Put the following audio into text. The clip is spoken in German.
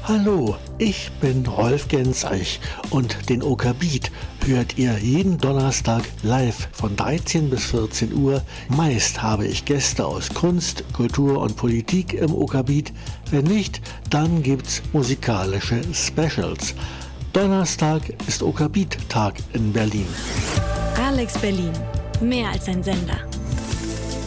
Hallo, ich bin Rolf Genzeich und den OK Beat hört ihr jeden Donnerstag live von 13 bis 14 Uhr. Meist habe ich Gäste aus Kunst, Kultur und Politik im OK Beat. Wenn nicht, dann gibt's musikalische Specials. Donnerstag ist OK Beat Tag in Berlin. Alex Berlin, mehr als ein Sender.